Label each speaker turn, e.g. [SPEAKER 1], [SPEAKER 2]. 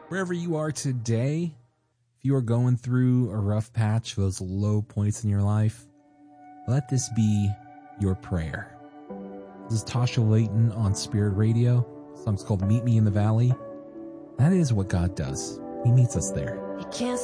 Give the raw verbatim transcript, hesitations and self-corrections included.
[SPEAKER 1] Wherever you are today, if you are going through a rough patch, those low points in your life, let this be your prayer. This is Tasha Layton on Spirit Radio. The song's called Meet Me in the Valley. That is what God does. He meets us there.
[SPEAKER 2] You can't